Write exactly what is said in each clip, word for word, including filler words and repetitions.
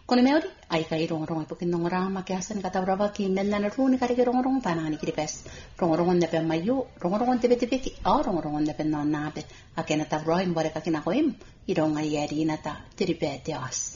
Kone meori, ai kai rongrong ipukin nongrama kiasan katawrawa ki menna na runi kari ki rongrong panani kiripes. Rongrong nepe mayu, rongrong tepe tepe ki, o rongrong nepe non nabe. Akena tawro imbore kakinakoim, ironga yeri nata, tiripe teas.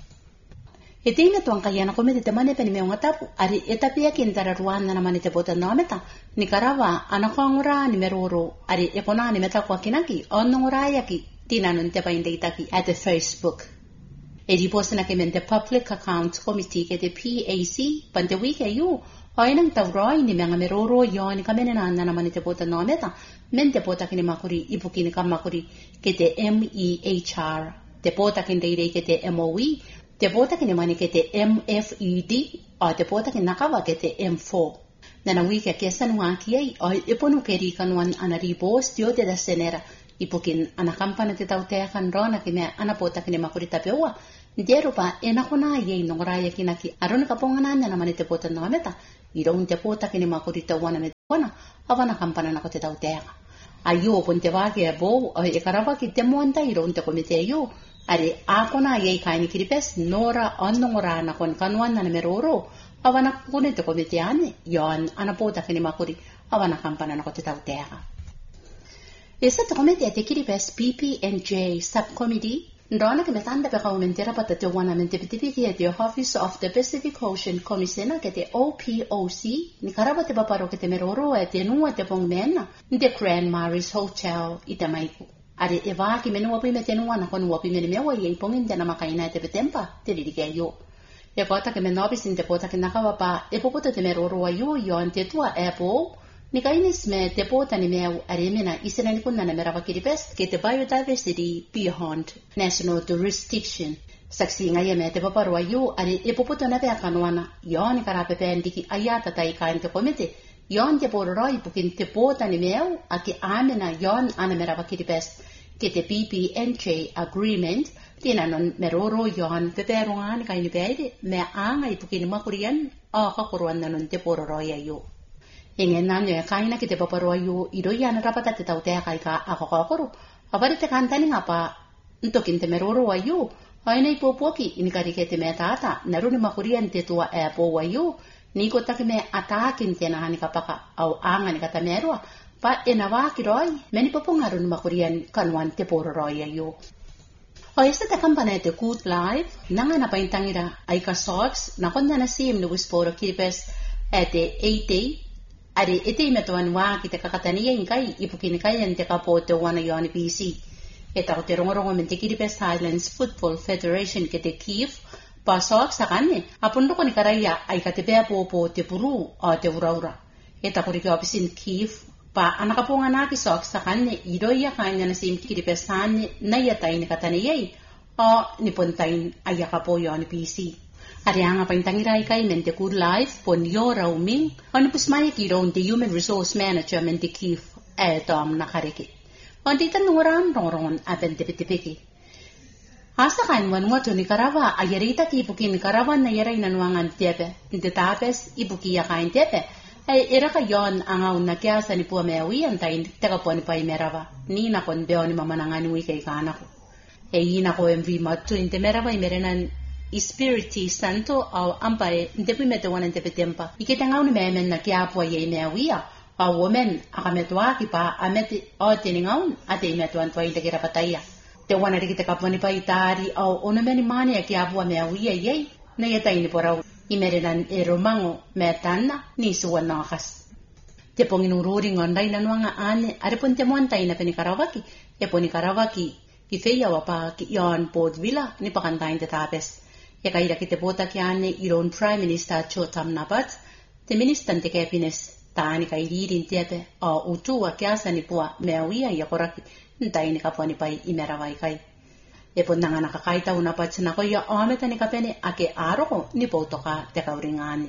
Iti na tuang kaya na kumiti temane pe ni meong atapu, ari etapia kintara ruan na naman ite bota nameta, ni karawa, anakongura ni meroro, ari epona ni meta kwa kinaki, onongura yaki, tinanun te pa inditaki at the Facebook. Edi posa na kemente Public Accounts Committee ke te P A C, pante wike yu, oy nang tawroi ni mga meroro yon ni kamenenan na naman ite bota nameta, mente bota kini makuri, ipukini ka makuri, ke te M E H R, te bota kinde ke te M O E, te bota kini mani ke te M F E D, o te bota kini nakawa ke te M four. Nana wike kesa nunga kiai, o iponu keri kanuan anaribos tio te da senera, ipukin anakampana te tau tea kan rona kime anapota kini makuri tapeua, ndero pa enakona yei nongoraya kinaki arona kapongana na naman te bota nameta, irong te bota kini makuri tawana me wana, awana kampana na ko te tau tea. Ayo pun te wake abo, o e karawa ki te monta irong te komite yo, ari ako na yei kaini kiripes nora onongora na kon kanuan na meroro awana kune te komite ane yon anapota kini makuri awana kampana na ko te tau tea. Esa te komite te kiripes P P N J subcommittee ndona ke metanda pe kaumentera pata te wana mente pitipiki te Office of the Pacific Ocean Commissioner ke te O P O C ni karaba te paparo ke te meroro e te nua te pongmena te Grand Maris Hotel i te maiku. Ari e wā ki menu wapi me tenu wana konu wapi mene mewa i pongin te na makaina te petempa te ririke yo. E kota ke menobi sin te pota ke nakawapa e popota te meroro yo yo an te tua epo ni kainis me te pota ni meu ari mena isena ni kunna na merawa kiripes ke te Biodiversity Beyond National Jurisdiction. Saksi ngai me te paparo yo ari e popota na pea kanuana yo ni karape pe ndiki ayata tai kain te komite. Yon te pororoi pukin te pota ni meu a ki amena yon ana merawa kiripes ke te P P N J agreement tina non meroro yon peperongan kai ni peide me anga i pukin makurian a kakuruan na non te pororoi ayo. Ingen nanyo e kaina ki te paparoi yo iroi ana rapata te tautea kai ka ako kakuru apari te kantani ngapa ntokin te meroro ayo aina i popoki inikari ke te mea tata naruni makurian te tua e po ayo ni ko take me atakin tena hani kapaka au anga ni kata merua pa enawa kiroi meni popongaru ni makurian kanuan te pororoi ayo. O esta te kampana te Good Life nanga na paintangira ai ka socks na konda na sim no wisporo kiripes ete eighty ari ete metuan wa ki te kakatania inkai ipukini kai te kapo te wana yoni P C eta te rongorongo mente kiripes Highlands Football Federation ke te Kiev pa soak sakane apundo ko ni karaya ai katepea popo te puru o te uraura eta ko ri opisin Kiev pa anakaponga na ki soak sakane iroya kanya na sim kiripesane na yatai ni katane yei o ni pontain aya kapo yo ni P C ari anga paintangira kai mente Good Life pon yo rauming on pusmai ki ron the Human Resource Manager mente Kiev e tom na kariki on titan ngoram rongon apente pitipiki. Asa kan wan wato ni karawa ayarita ki ipuki ni karawan na yaray nanuangan tepe. Inte tapes ipuki ya kain tepe. Ay era ka yon angaw na kya sa ni puwa meawi antayin teka po ni pa imerawa. Ni na kon beo ni mamanangan wi kay kana ko. E ina ko M V matu inte merawa imerenan Espiritu Santo au ampare inte pi mete wan tepe tempa. Ikita ngaw ni memen na kya po ay meawi ya. A women akametwa ki pa ameti o tiningaw ate imetuan tuwa inte kira pataya. Te wana riki te kaponi pa itari au ona meni mani ki abua me awia yei na yeta ini porau imerenan e romango me tanna ni suwa nakas. Te pongin ururi ngondai na nuanga ane aripon te monta ina peni karawaki e poni karawaki ki feia wapa ki yon Port Villa ni pakantain te tapes. E kaira ki te pota ki ane iron Prime Minister Chotam Nabat te ministan te kepines taani kairirin tepe o utua kiasa ni pua me awia ya koraki ntai ni kaponi pai imerawai kai. E pon nanga nakakaita una patsina ko ya ometa ni kapene ake aroko ni potoka te kauringane.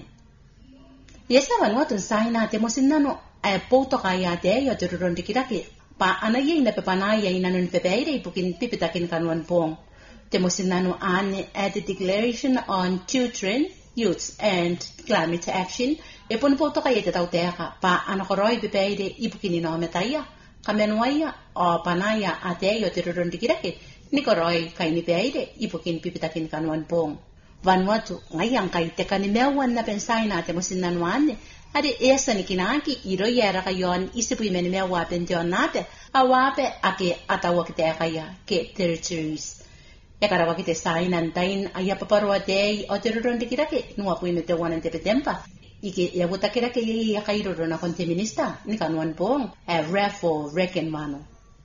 Yesa vanua tun saina te mosinano e potoka ya te yo te ruron dikirake pa anaye ina pepana ya ina nun pepeire ipukin pipitakin kanuan pong. Te mosinano ane at the Declaration on Children, Youth and Climate Action e pon potoka ya te tauteka pa anakoroi pepeire ipukin inometaya kamenuaya o panaya ate yo te ruron dikirake ni koroi kai ni peire ipukin pipitakin kanuan pong. Vanuatu ngayang kay tekani mewan na pensay natin mo sinanwan adi esa ni kinaki iro yara kayon isipuy men mewa pention nate awape ake atawa kite kaya ke territories e karawa kite sainan tain aya paparwate o teroron dikirake nuwa puy mete wanan tepe tempa ike ya buta kirake ya kairo na konteminista ni kanwan pong e refo reken mano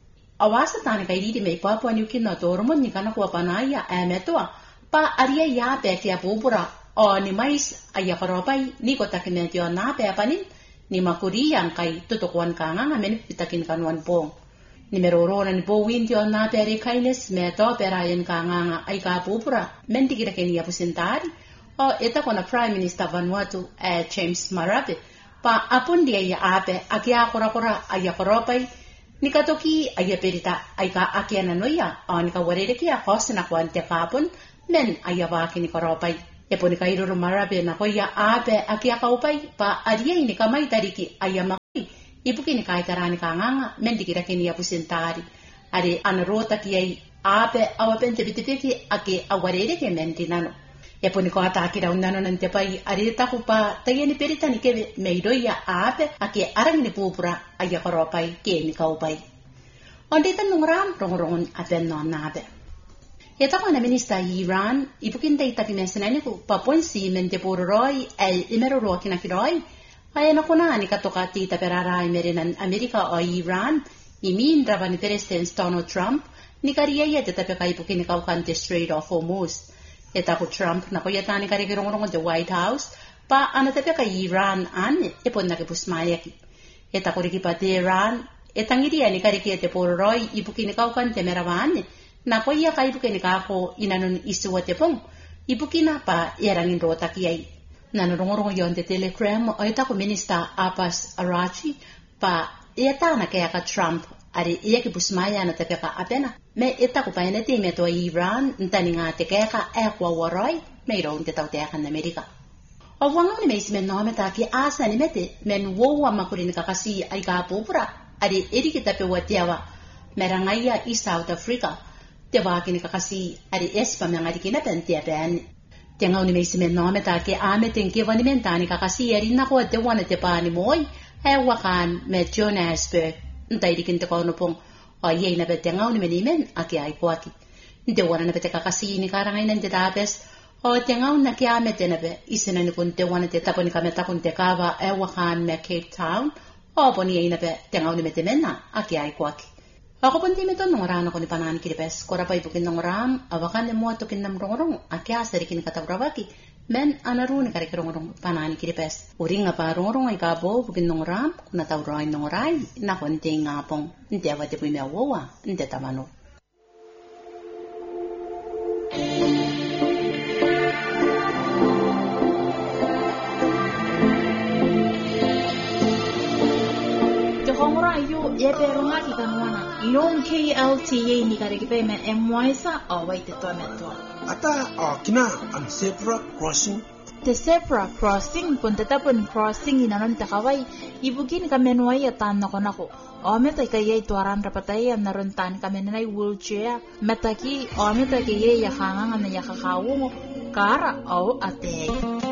awasa tani kay didi may Papua New Guinea tormon ni kanakwa panaya e metoa pa aria ya pe kia pupura o ni mais aya karopai ni ko takimentyo na pe apanin ni makuri yang kai tutukuan ka nga men pitakin kanwan pong ni merorona ni bowin tyo na pe ri kindness me to perayen ka nga ay ka pupura men tikira ken ya pusintari o eta kona Prime Minister Vanuatu eh, James Marape pa apun dia ya ape akia kora-kora aya karopai ni katoki aya perita ay ka akia na noya o ni ka warere kia kos na kwante kapon men ayawa kini karopai e poni kairo Marape na koya ape akia kaupai pa aria ini kamai tariki ayama ipuki ni kai karani kanganga men dikira kini ya pusintari ari anarota ki ape awapente bitipiki ake awarere ke men dinano e poni ko ata akira unano nante pai ari ta kupa tayeni perita ni ke meidoya ape ake arang ni pupura aya karopai ke ni kaupai onde tan nungram rongorongon apen no nabe Eta kona minista Iran, ipukin day tapi mensenani ko paponsi mente pororoi el imeroro kinakiroi. Ay na kuna ni katoka tita perarai merinan Amerika o Iran, imin raba ni President Donald Trump, ni kariyaya tita peka ipukin ikaw kante Strait of Hormuz. Eta ko Trump na kuyata ni karikirongorong the White House, pa anatape ka Iran an ipon nakipusmayaki. Eta ko rikipati Iran, etang iriya ni karikiyate pororoi ipukin ikaw kante merawan, na po iya kay bukin kako inanon isuwate pong ibukina pa yarangin rota kiyay nanurungurung yon te telegram o ita ko minista Abbas Arachi pa ita na kaya ka Trump ari iya kibusmaya na tepe ka apena me ita ko pa inati meto Iran ntani nga te kaya ka ekwa waroy mayroon te tawteakan na Amerika o wangon ni may simen no meta ki asa ni mete men wowa makurin ka kasi ay ka pupura ari eri kita pe watiawa merangaya i South Africa te waki ni kakasi ari espa mga dikina pente apen te ngau ni meisi men nome ta ke ame tenke wani mentani kakasi eri na ko te wana te pani moy e wakan me Johannesburg ntai dikin te kono pong o ye na bete ngau ni menimen aki ai kwaki te wana na bete kakasi ni karangai nan te tapes o te ngau na ke ame te na be isena ni kun te wana te tapo ni kameta kun te kava e wakan me Cape Town o poni ye na be te ngau ni mete menna aki ai kwaki Ako pun di meto nung rano ko ni panan kiripes. Kora pa ibukin nung ram, awakan ni mo atokin nam rong-rong, akya sarikin katawrawaki. Men anaru ni karik rong-rong panan kiripes. Uring nga pa rong-rong ay kabo, bukin nung ram, kung natawrain nung ray, na konting nga pong, hindi awati po yung mewawa, hindi tamano. Ayo, ya pero nga kita nuana. Yung K L T A ni karikipe men M Y sa away te to meto. Ata uh, kina ang zebra crossing. The zebra crossing pun tetapun crossing inanon takaway. Ibugin kami nuay atan nako nako. O meta kaya ito aran rapatay ang naruntan kami nanay wheelchair. Meta ki o meta kaya yakangan na yakakawo kara o ate.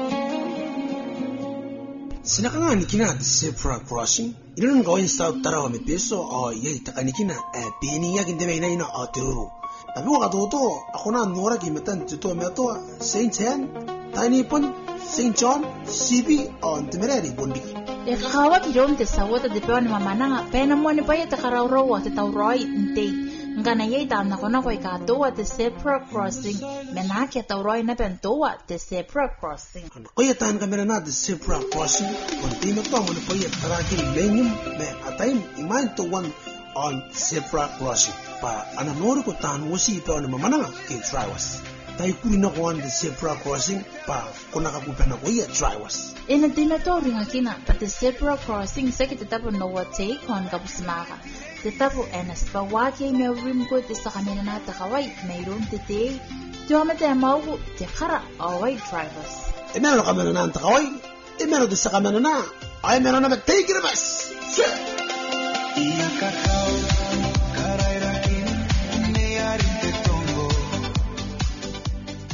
Sinakanga ni kina the zebra crossing. Ilan gawin sa tarawa may peso o yay takanikina eh piniya kinde may na atero. Tapi waka toto ako na nora kimatan tuto meto Saint Anne, Tiny Pond, Saint John, C B on temerari bondi. E kawa kirom te sawata de peon mamana nga pena mo ni paya takaraw at tawroy intay. Nga na yay tam na ko na ko ikatowa te zebra crossing menaki tawroy na pentowa te zebra crossing. Kaya tan kamera na the zebra crossing konti na to mo na paya tarakin lenyum me atayin iman to one on zebra crossing pa ananoro ko tan wasi peon mamana nga kay trawas. Tayo kuri na ko on the zebra crossing pa kung nakakupan ako iya trawas. E nagdinatory nga kina pa the zebra crossing sa kitatapo no what take on kapusmaka. Tetapo enas pawaki may rim ko te sa kanina nata kaway mayroon tete tuwama te maugo te kara away drivers. E meron ka meron na nata kaway e meron te sa kamera na ay meron na mag-take it bas. Iya kakao karay rakin niyarin te tongo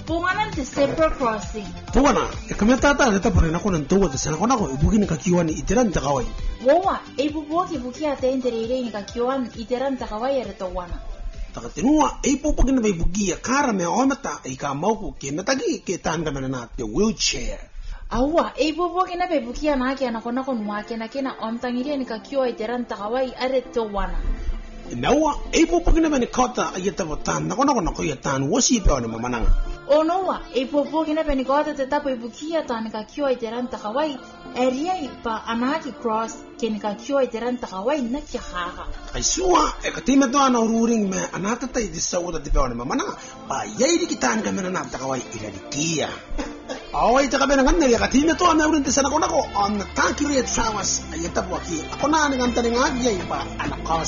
Punganan te zebra crossing. Pungana, e kameta ta ta pore na ko nan tuwa sa ko na ko ibugin ka kiwani itiran ta kawai. Wowa, e bubuki buki ate entere ni ka kiwan iteran ta kawai re to wana. Ta tinua e popagin na ibugi kara me omata e ka mau ke metagi ke tanga na te wheelchair. Awa, e bubuki na buki na ke na ko na ko nwa ke na ke na omtangiria ni ka kiwa iteran ta kawai are to wana. Nawa e popagin na ni kota ayeta botan na ko na ko na ko yatan wasi pe ona mamananga. Onoa, e bubuki na ni kota te tapo buki ata ni ka kiwa iteran ta kawai area pa anaki cross ke ni ka kiwa iteran ta kawai na ki haga. Ai sua e ka time to ana ruring me anata tai di sawa de pe ona mamananga pa yai di kitan ka mena na ta kawai ira di kia. Awai taka bena ngane ya katime to ana urin tisana kona ko on takire trawas ayeta buaki akona ni nganta ni ngagi pa ana kawas